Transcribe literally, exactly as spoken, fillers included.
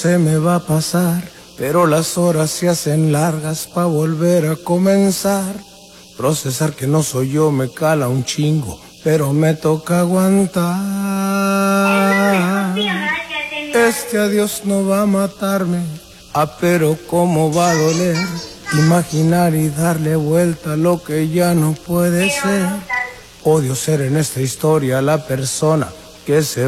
se me va a pasar, pero las horas se hacen largas pa' volver a comenzar. Procesar que no soy yo me cala un chingo, pero me toca aguantar. Este adiós no va a matarme, ah, pero cómo va a doler. Imaginar y darle vuelta a lo que ya no puede ser. Odio ser en esta historia la persona que se